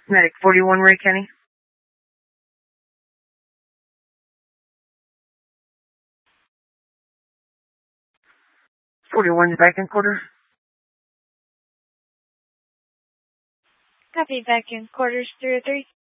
Medic 41, Ray Kenny. 41's back in quarters. Copy, back in quarters 303.